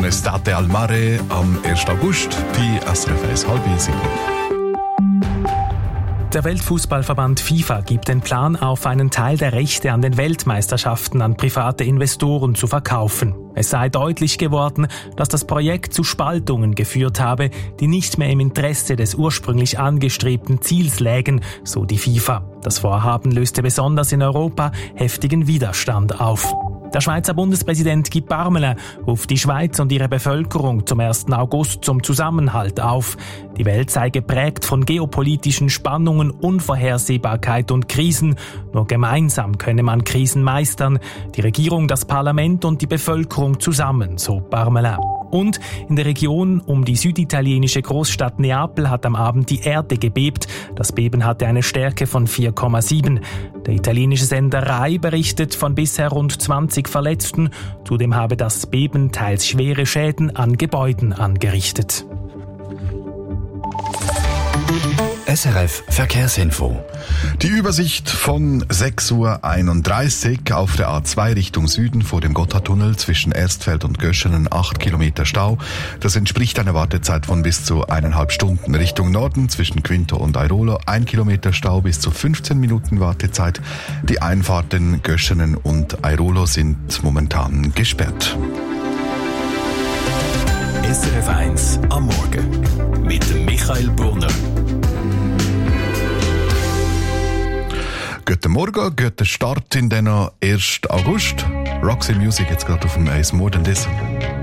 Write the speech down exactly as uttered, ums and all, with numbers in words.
Estate al Mare am ersten August bei S R F eins halb sieben. Der Weltfußballverband FIFA gibt den Plan auf, einen Teil der Rechte an den Weltmeisterschaften an private Investoren zu verkaufen. Es sei deutlich geworden, dass das Projekt zu Spaltungen geführt habe, die nicht mehr im Interesse des ursprünglich angestrebten Ziels lägen, so die FIFA. Das Vorhaben löste besonders in Europa heftigen Widerstand auf. Der Schweizer Bundespräsident Guy Parmelin ruft die Schweiz und ihre Bevölkerung zum ersten August zum Zusammenhalt auf. Die Welt sei geprägt von geopolitischen Spannungen, Unvorhersehbarkeit und Krisen. Nur gemeinsam könne man Krisen meistern. Die Regierung, das Parlament und die Bevölkerung zusammen, so Parmelin. Und in der Region um die süditalienische Großstadt Neapel hat am Abend die Erde gebebt. Das Beben hatte eine Stärke von vier Komma sieben. Der italienische Sender Rai berichtet von bisher rund zwanzig Verletzten. Zudem habe das Beben teils schwere Schäden an Gebäuden angerichtet. S R F Verkehrsinfo. Die Übersicht von sechs Uhr einunddreißig auf der A zwei Richtung Süden vor dem Gotthardtunnel zwischen Erstfeld und Göschenen acht Kilometer Stau. Das entspricht einer Wartezeit von bis zu eineinhalb Stunden. Richtung Norden zwischen Quinto und Airolo ein Kilometer Stau bis zu fünfzehn Minuten Wartezeit. Die Einfahrten Göschenen und Airolo sind momentan gesperrt. S R F eins am Morgen mit Michael Brunner. Guten Morgen, guten Start in den ersten August. Roxy Music jetzt gerade auf dem Eis More Than This.